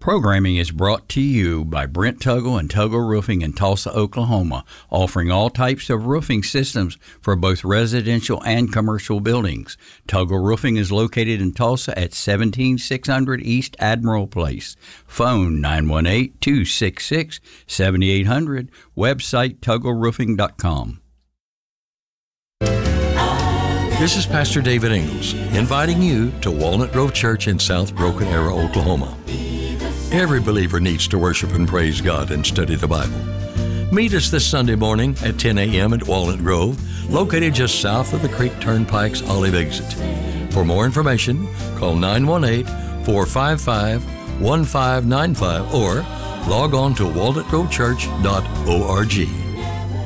Programming is brought to you by Brent Tuggle and Tuggle Roofing in Tulsa, Oklahoma, offering all types of roofing systems for both residential and commercial buildings. Tuggle Roofing is located in Tulsa at 17600 East Admiral Place. Phone 918-266-7800. Website tuggleroofing.com. This is Pastor David Ingalls, inviting you to Walnut Grove Church in South Broken Arrow, Oklahoma. Every believer needs to worship and praise God and study the Bible. Meet us this Sunday morning at 10 a.m. at Walnut Grove, located just south of the Creek Turnpike's Olive exit. For more information, call 918-455-1595 or log on to walnutgrovechurch.org.